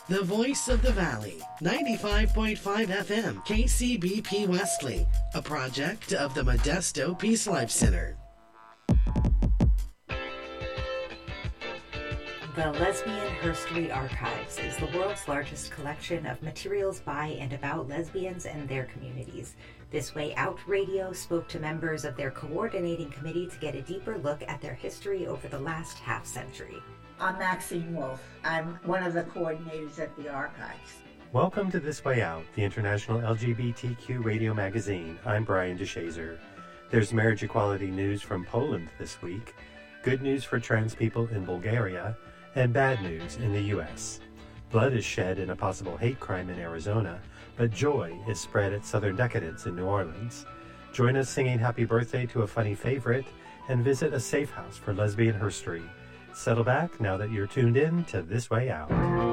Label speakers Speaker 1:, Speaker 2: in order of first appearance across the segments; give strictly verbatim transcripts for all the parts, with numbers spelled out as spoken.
Speaker 1: The Voice of the Valley, ninety-five point five F M, K C B P Wesley, a project of the Modesto Peace Life Center.
Speaker 2: The Lesbian Herstory Archives is the world's largest collection of materials by and about lesbians and their communities. This Way Out Radio spoke to members of their coordinating committee to get a deeper look at their history over the last half century.
Speaker 3: I'm Maxine Wolf. I'm one of the coordinators at the archives.
Speaker 4: Welcome to This Way Out, the international L G B T Q radio magazine. I'm Brian DeShazer. There's marriage equality news from Poland this week, good news for trans people in Bulgaria, and bad news in the U S. Blood is shed in a possible hate crime in Arizona, but joy is spread at Southern Decadence in New Orleans. Join us singing happy birthday to a funny favorite and visit a safe house for lesbian herstory. Settle back now that you're tuned in to This Way Out.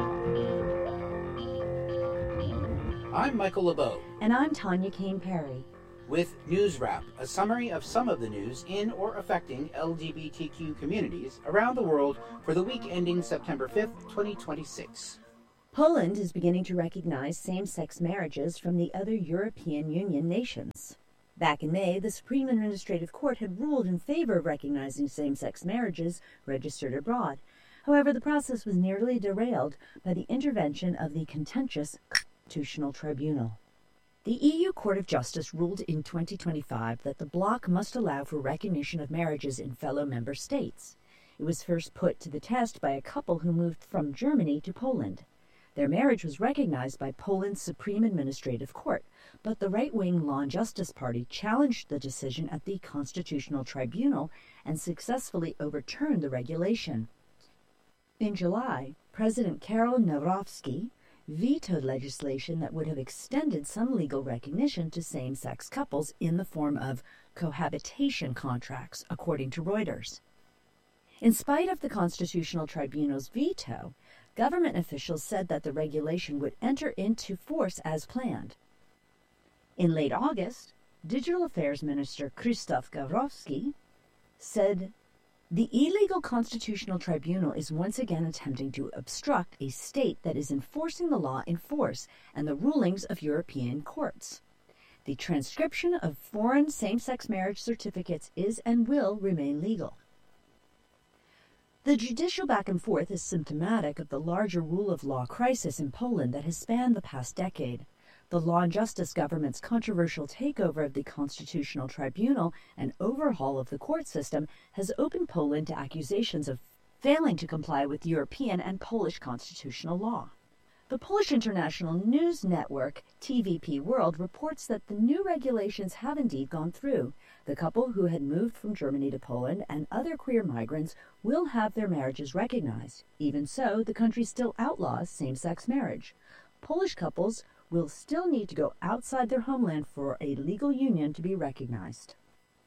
Speaker 5: I'm Michael LeBeau.
Speaker 6: And I'm Tanya Kane Perry.
Speaker 5: With News Wrap, a summary of some of the news in or affecting L G B T Q communities around the world for the week ending September fifth, twenty twenty-six.
Speaker 6: Poland is beginning to recognize same-sex marriages from the other European Union nations. Back in May, the Supreme Administrative Court had ruled in favor of recognizing same-sex marriages registered abroad. However, the process was nearly derailed by the intervention of the contentious Constitutional Tribunal. The E U Court of Justice ruled in twenty twenty-five that the bloc must allow for recognition of marriages in fellow member states. It was first put to the test by a couple who moved from Germany to Poland. Their marriage was recognized by Poland's Supreme Administrative Court, but the right-wing Law and Justice Party challenged the decision at the Constitutional Tribunal and successfully overturned the regulation. In July, President Karol Nawrocki vetoed legislation that would have extended some legal recognition to same-sex couples in the form of cohabitation contracts, according to Reuters. In spite of the Constitutional Tribunal's veto, government officials said that the regulation would enter into force as planned. In late August, Digital Affairs Minister Krzysztof Gawrowski said, "The illegal Constitutional Tribunal is once again attempting to obstruct a state that is enforcing the law in force and the rulings of European courts. The transcription of foreign same-sex marriage certificates is and will remain legal." The judicial back and forth is symptomatic of the larger rule of law crisis in Poland that has spanned the past decade. The Law and Justice government's controversial takeover of the Constitutional Tribunal and overhaul of the court system has opened Poland to accusations of failing to comply with European and Polish constitutional law. The Polish international news network T V P World reports that the new regulations have indeed gone through. The couple who had moved from Germany to Poland and other queer migrants will have their marriages recognized. Even so, the country still outlaws same-sex marriage. Polish couples will still need to go outside their homeland for a legal union to be recognized.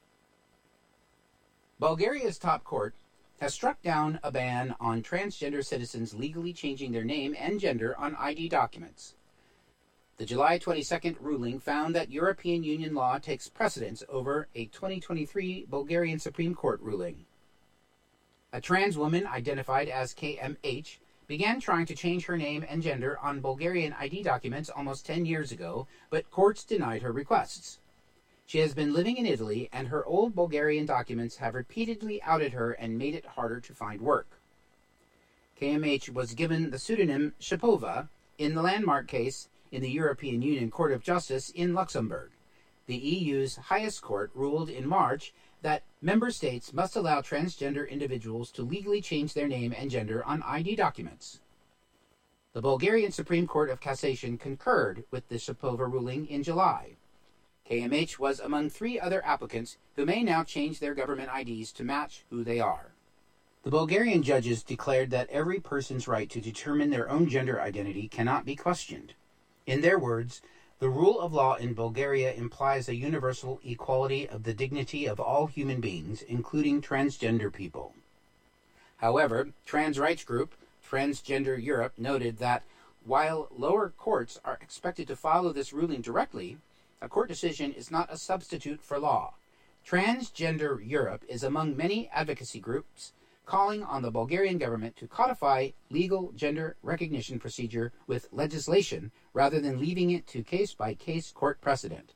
Speaker 5: Bulgaria's top court has struck down a ban on transgender citizens legally changing their name and gender on I D documents. The July twenty-second ruling found that European Union law takes precedence over a twenty twenty-three Bulgarian Supreme Court ruling. A trans woman identified as K M H began trying to change her name and gender on Bulgarian I D documents almost ten years ago, but courts denied her requests. She has been living in Italy, and her old Bulgarian documents have repeatedly outed her and made it harder to find work. K M H was given the pseudonym Shapova in the landmark case in the European Union Court of Justice in Luxembourg. The E U's highest court ruled in March that member states must allow transgender individuals to legally change their name and gender on I D documents. The Bulgarian Supreme Court of Cassation concurred with the Shapova ruling in July. K M H was among three other applicants who may now change their government I Ds to match who they are. The Bulgarian judges declared that every person's right to determine their own gender identity cannot be questioned. In their words, the rule of law in Bulgaria implies a universal equality of the dignity of all human beings, including transgender people. However, trans rights group Transgender Europe noted that while lower courts are expected to follow this ruling directly, a court decision is not a substitute for law. Transgender Europe is among many advocacy groups calling on the Bulgarian government to codify legal gender recognition procedure with legislation rather than leaving it to case-by-case court precedent.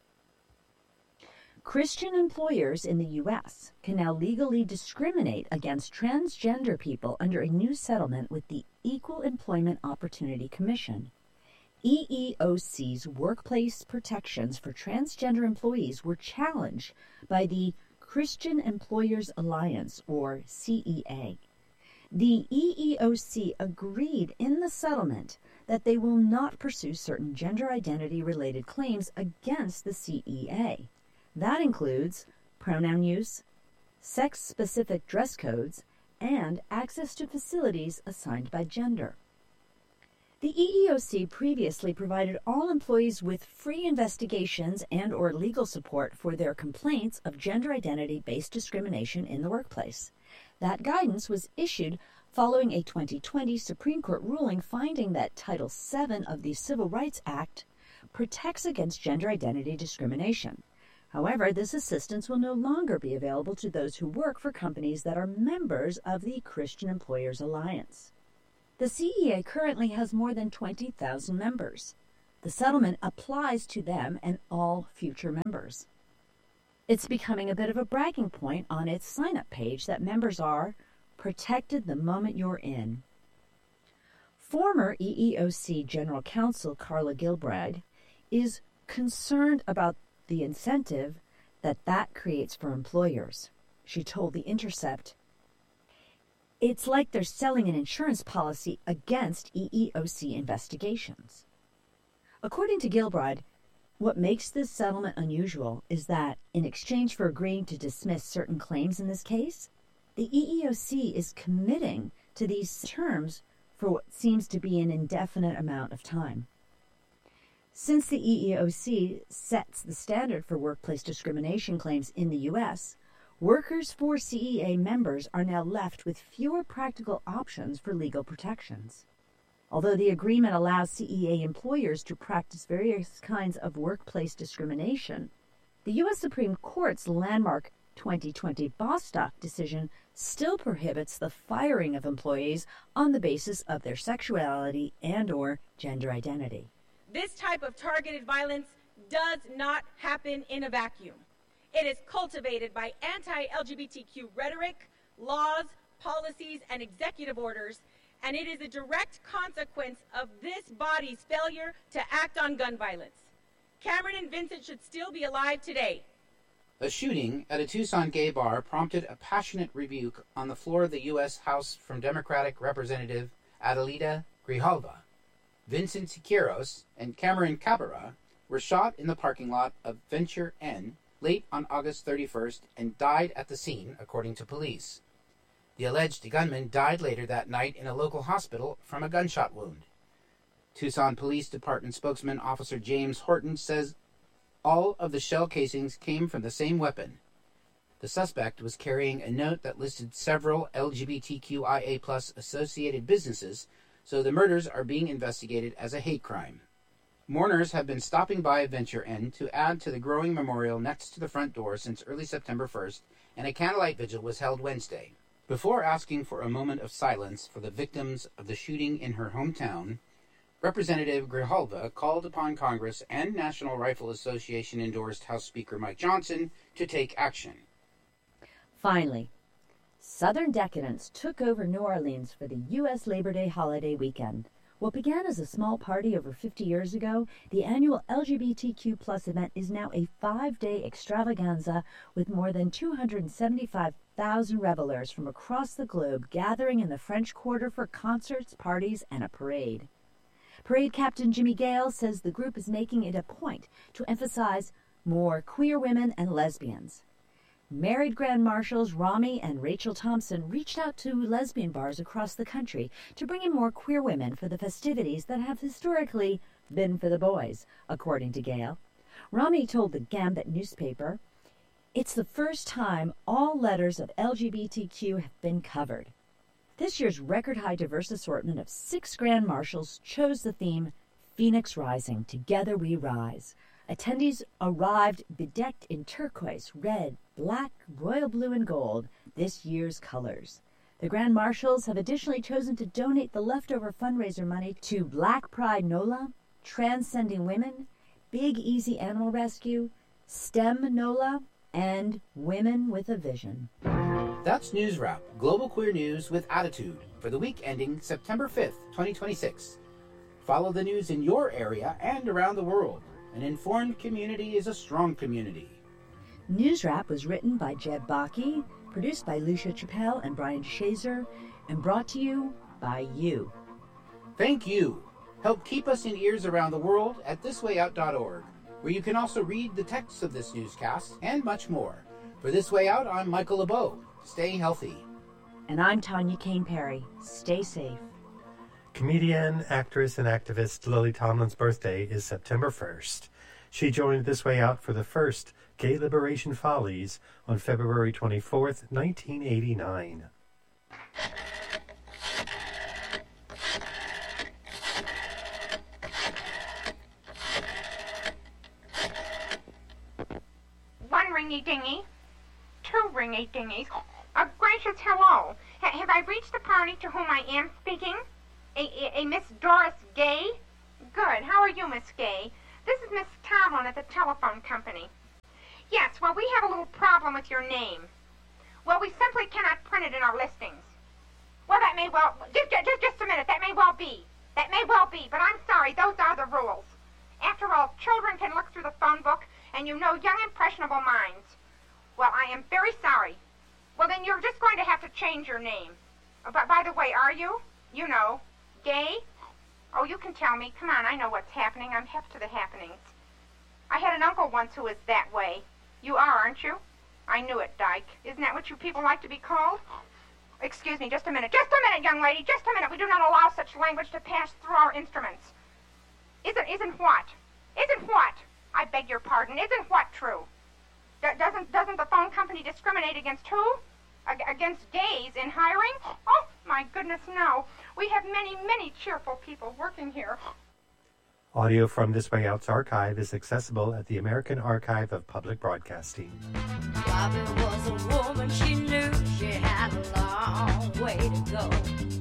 Speaker 6: Christian employers in the U S can now legally discriminate against transgender people under a new settlement with the Equal Employment Opportunity Commission. E E O C's workplace protections for transgender employees were challenged by the Christian Employers Alliance, or C E A. The E E O C agreed in the settlement that they will not pursue certain gender identity-related claims against the C E A. That includes pronoun use, sex-specific dress codes, and access to facilities assigned by gender. The E E O C previously provided all employees with free investigations and or legal support for their complaints of gender identity-based discrimination in the workplace. That guidance was issued following a twenty twenty Supreme Court ruling finding that Title seven of the Civil Rights Act protects against gender identity discrimination. However, this assistance will no longer be available to those who work for companies that are members of the Christian Employers Alliance. The C E A currently has more than twenty thousand members. The settlement applies to them and all future members. It's becoming a bit of a bragging point on its sign-up page that members are protected the moment you're in. Former E E O C General Counsel Carla Gilbride is concerned about the incentive that that creates for employers. She told The Intercept, "It's like they're selling an insurance policy against E E O C investigations." According to Gilbride, what makes this settlement unusual is that, in exchange for agreeing to dismiss certain claims in this case, the E E O C is committing to these terms for what seems to be an indefinite amount of time. Since the E E O C sets the standard for workplace discrimination claims in the U S, workers for C E A members are now left with fewer practical options for legal protections. Although the agreement allows C E A employers to practice various kinds of workplace discrimination, the U S Supreme Court's landmark twenty twenty Bostock decision still prohibits the firing of employees on the basis of their sexuality and or gender identity.
Speaker 7: This type of targeted violence does not happen in a vacuum. It is cultivated by anti-L G B T Q rhetoric, laws, policies, and executive orders, and it is a direct consequence of this body's failure to act on gun violence. Cameron and Vincent should still be alive today.
Speaker 5: A shooting at a Tucson gay bar prompted a passionate rebuke on the floor of the U S House from Democratic Representative Adelita Grijalva. Vincent Siqueiros and Cameron Cabrera were shot in the parking lot of Venture Inn late on August thirty-first and died at the scene, according to police. The alleged gunman died later that night in a local hospital from a gunshot wound. Tucson Police Department spokesman Officer James Horton says all of the shell casings came from the same weapon. The suspect was carrying a note that listed several L G B T Q I A plus associated businesses, so the murders are being investigated as a hate crime. Mourners have been stopping by Venture Inn to add to the growing memorial next to the front door since early September first, and a candlelight vigil was held Wednesday. Before asking for a moment of silence for the victims of the shooting in her hometown, Representative Grijalva called upon Congress and National Rifle Association endorsed House Speaker Mike Johnson to take action.
Speaker 6: Finally, Southern decadence took over New Orleans for the U S Labor Day holiday weekend. What began as a small party over fifty years ago, the annual L G B T Q plus event is now a five-day extravaganza with more than two hundred seventy-five thousand revelers from across the globe gathering in the French Quarter for concerts, parties, and a parade. Parade Captain Jimmy Gale says the group is making it a point to emphasize more queer women and lesbians. Married Grand Marshals Rami and Rachel Thompson reached out to lesbian bars across the country to bring in more queer women for the festivities that have historically been for the boys, according to Gale. Rami told the Gambit newspaper, "It's the first time all letters of L G B T Q have been covered." This year's record-high diverse assortment of six Grand Marshals chose the theme Phoenix Rising, Together We Rise. Attendees arrived bedecked in turquoise, red, black, royal blue, and gold, this year's colors. The Grand Marshals have additionally chosen to donate the leftover fundraiser money to Black Pride NOLA, Transcending Women, Big Easy Animal Rescue, STEM NOLA, and Women with a Vision.
Speaker 5: That's News Wrap, global queer news with attitude, for the week ending September fifth, twenty twenty-six. Follow the news in your area and around the world. An informed community is a strong community.
Speaker 6: News Wrap was written by Jeb Bakke, produced by Lucia Chappelle and Brian DeShazer, and brought to you by you.
Speaker 5: Thank you. Help keep us in ears around the world at this way out dot org, where you can also read the texts of this newscast and much more. For This Way Out, I'm Michael LeBeau. Stay healthy.
Speaker 6: And I'm Tanya Kane Perry. Stay safe.
Speaker 4: Comedian, actress, and activist Lily Tomlin's birthday is September first. She joined This Way Out for the first Gay Liberation Follies on February twenty-fourth, nineteen eighty-nine.
Speaker 8: One ringy-dingy, two ringy-dingies. A gracious hello. H- have I reached the party to whom I am speaking? A, a, a Miss Doris Gay? Good. How are you, Miss Gay? This is Miss Tomlin at the telephone company. Yes, well, we have a little problem with your name. Well, we simply cannot print it in our listings. Well, that may well... Just, just, just a minute. That may well be. That may well be, but I'm sorry. Those are the rules. After all, children can look through the phone book, and you know young, impressionable minds. Well, I am very sorry. Well, then you're just going to have to change your name. Uh, but by the way, are you? You know. Gay? Oh, you can tell me. Come on, I know what's happening. I'm hip to the happenings. I had an uncle once who was that way. You are, aren't you? I knew it, Dyke. Isn't that what you people like to be called? Excuse me, just a minute. Just a minute, young lady. Just a minute. We do not allow such language to pass through our instruments. Isn't, isn't what? Isn't what? I beg your pardon. Isn't what true? D- doesn't, doesn't the phone company discriminate against who? Ag- against gays in hiring? Oh, my goodness, no. We have many, many cheerful people working here.
Speaker 4: Audio from This Way Out's archive is accessible at the American Archive of Public Broadcasting.
Speaker 9: Bobby was a woman, she knew she had a long way to go.